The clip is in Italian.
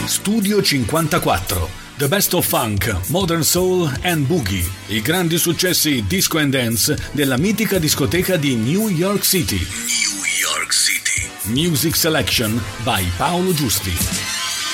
Studio 54. The Best of Funk, Modern Soul and Boogie. I grandi successi disco and dance della mitica discoteca di New York City. New York City. Music Selection by Paolo Giusti.